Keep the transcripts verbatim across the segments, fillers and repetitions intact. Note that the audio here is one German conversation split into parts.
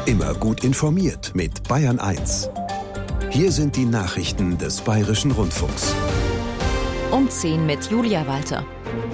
Immer gut informiert mit Bayern eins. Hier sind die Nachrichten des Bayerischen Rundfunks. Um zehn mit Julia Walter.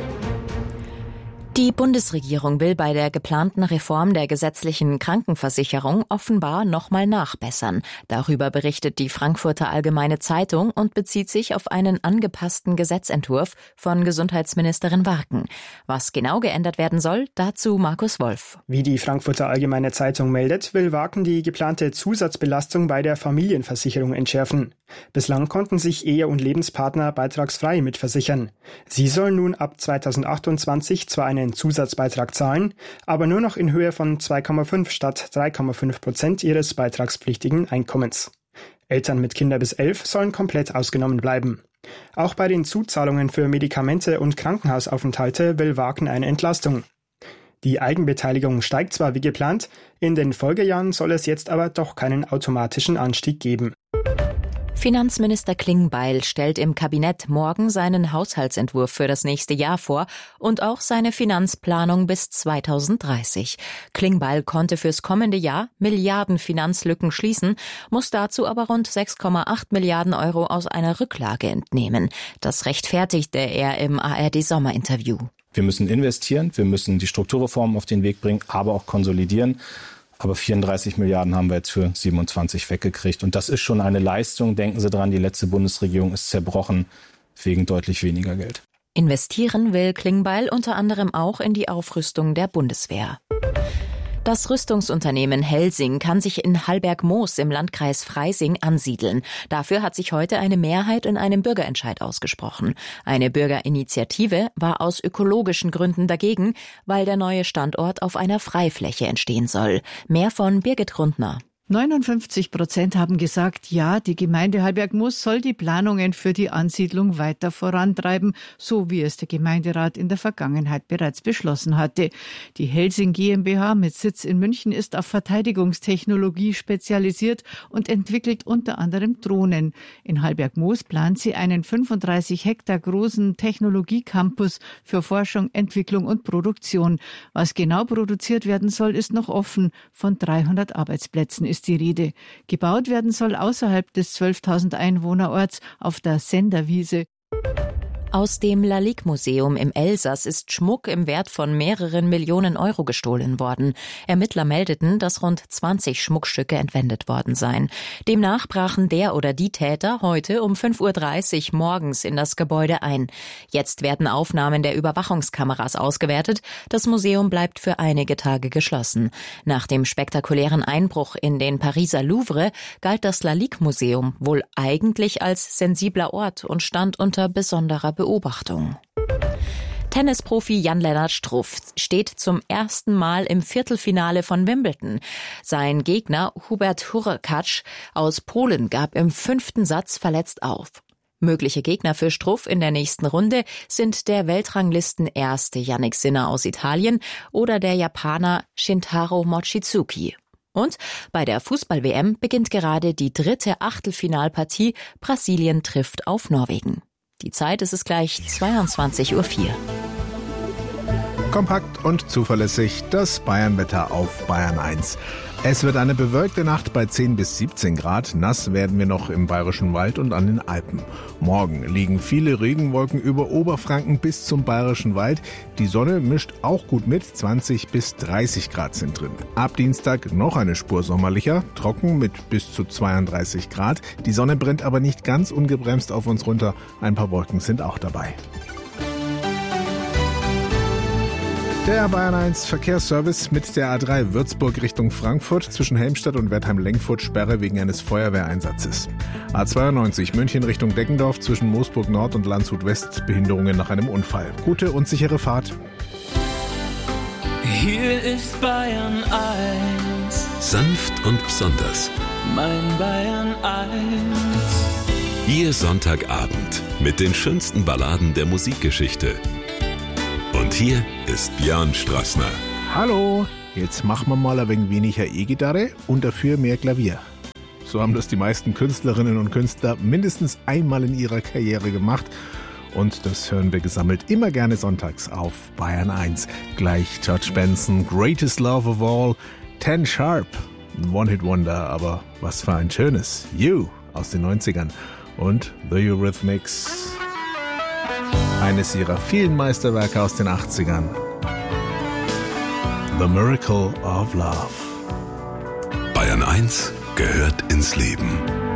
Die Bundesregierung will bei der geplanten Reform der gesetzlichen Krankenversicherung offenbar nochmal nachbessern. Darüber berichtet die Frankfurter Allgemeine Zeitung und bezieht sich auf einen angepassten Gesetzentwurf von Gesundheitsministerin Warken. Was genau geändert werden soll, dazu Markus Wolf. Wie die Frankfurter Allgemeine Zeitung meldet, will Warken die geplante Zusatzbelastung bei der Familienversicherung entschärfen. Bislang konnten sich Ehe- und Lebenspartner beitragsfrei mitversichern. Sie sollen nun ab zweitausendachtundzwanzig zwar einen Zusatzbeitrag zahlen, aber nur noch in Höhe von zwei Komma fünf statt drei Komma fünf Prozent ihres beitragspflichtigen Einkommens. Eltern mit Kindern bis elf sollen komplett ausgenommen bleiben. Auch bei den Zuzahlungen für Medikamente und Krankenhausaufenthalte will Warken eine Entlastung. Die Eigenbeteiligung steigt zwar wie geplant, in den Folgejahren soll es jetzt aber doch keinen automatischen Anstieg geben. Finanzminister Klingbeil stellt im Kabinett morgen seinen Haushaltsentwurf für das nächste Jahr vor und auch seine Finanzplanung bis zweitausenddreißig. Klingbeil konnte fürs kommende Jahr Milliarden Finanzlücken schließen, muss dazu aber rund sechs Komma acht Milliarden Euro aus einer Rücklage entnehmen. Das rechtfertigte er im A R D-Sommerinterview. Wir müssen investieren, wir müssen die Strukturreformen auf den Weg bringen, aber auch konsolidieren. Aber vierunddreißig Milliarden haben wir jetzt für siebenundzwanzig weggekriegt. Und das ist schon eine Leistung. Denken Sie dran, die letzte Bundesregierung ist zerbrochen wegen deutlich weniger Geld. Investieren will Klingbeil unter anderem auch in die Aufrüstung der Bundeswehr. Das Rüstungsunternehmen Helsing kann sich in Hallbergmoos im Landkreis Freising ansiedeln. Dafür hat sich heute eine Mehrheit in einem Bürgerentscheid ausgesprochen. Eine Bürgerinitiative war aus ökologischen Gründen dagegen, weil der neue Standort auf einer Freifläche entstehen soll. Mehr von Birgit Rundner. neunundfünfzig Prozent haben gesagt, ja, die Gemeinde Hallbergmoos soll die Planungen für die Ansiedlung weiter vorantreiben, so wie es der Gemeinderat in der Vergangenheit bereits beschlossen hatte. Die Helsing GmbH mit Sitz in München ist auf Verteidigungstechnologie spezialisiert und entwickelt unter anderem Drohnen. In Hallbergmoos plant sie einen fünfunddreißig Hektar großen Technologiecampus für Forschung, Entwicklung und Produktion. Was genau produziert werden soll, ist noch offen. Von dreihundert Arbeitsplätzen ist die Rede. Gebaut werden soll außerhalb des zwölftausend Einwohnerorts auf der Senderwiese. Aus dem Lalique-Museum im Elsass ist Schmuck im Wert von mehreren Millionen Euro gestohlen worden. Ermittler meldeten, dass rund zwanzig Schmuckstücke entwendet worden seien. Demnach brachen der oder die Täter heute um fünf Uhr dreißig morgens in das Gebäude ein. Jetzt werden Aufnahmen der Überwachungskameras ausgewertet. Das Museum bleibt für einige Tage geschlossen. Nach dem spektakulären Einbruch in den Pariser Louvre galt das Lalique-Museum wohl eigentlich als sensibler Ort und stand unter besonderer Beobachtung. Tennisprofi Jan-Lennart Struff steht zum ersten Mal im Viertelfinale von Wimbledon. Sein Gegner Hubert Hurkacz aus Polen gab im fünften Satz verletzt auf. Mögliche Gegner für Struff in der nächsten Runde sind der Weltranglisten-Erste Jannik Sinner aus Italien oder der Japaner Shintaro Mochizuki. Und bei der Fußball-W M beginnt gerade die dritte Achtelfinalpartie. Brasilien trifft auf Norwegen. Die Zeit ist es gleich zweiundzwanzig Uhr vier. Kompakt und zuverlässig das Bayernwetter auf Bayern eins. Es wird eine bewölkte Nacht bei zehn bis siebzehn Grad. Nass werden wir noch im Bayerischen Wald und an den Alpen. Morgen liegen viele Regenwolken über Oberfranken bis zum Bayerischen Wald. Die Sonne mischt auch gut mit. zwanzig bis dreißig Grad sind drin. Ab Dienstag noch eine Spur sommerlicher. Trocken mit bis zu zweiunddreißig Grad. Die Sonne brennt aber nicht ganz ungebremst auf uns runter. Ein paar Wolken sind auch dabei. Der Bayern eins Verkehrsservice mit der A drei Würzburg Richtung Frankfurt zwischen Helmstadt und Wertheim-Lenkfurt Sperre wegen eines Feuerwehreinsatzes. A zweiundneunzig München Richtung Deggendorf zwischen Moosburg Nord und Landshut West Behinderungen nach einem Unfall. Gute und sichere Fahrt. Hier ist Bayern eins. Sanft und besonders. Mein Bayern eins. Ihr Sonntagabend mit den schönsten Balladen der Musikgeschichte. Und hier ist Björn Strassner. Hallo, jetzt machen wir mal ein wenig weniger E-Gitarre und dafür mehr Klavier. So haben das die meisten Künstlerinnen und Künstler mindestens einmal in ihrer Karriere gemacht. Und das hören wir gesammelt immer gerne sonntags auf Bayern eins. Gleich George Benson, Greatest Love of All, Ten Sharp. ein One-Hit-Wonder, aber was für ein schönes. You aus den neunzigern und The Eurythmics. Eines ihrer vielen Meisterwerke aus den achtzigern. The Miracle of Love. Bayern eins gehört ins Leben.